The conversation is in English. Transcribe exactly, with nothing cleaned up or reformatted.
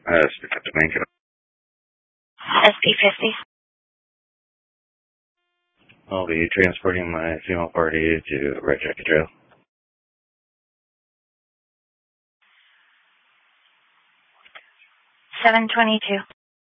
Uh, speak up to Lincoln. S P fifty. I'll be transporting my female party to Red Jacket Trail. seven twenty-two.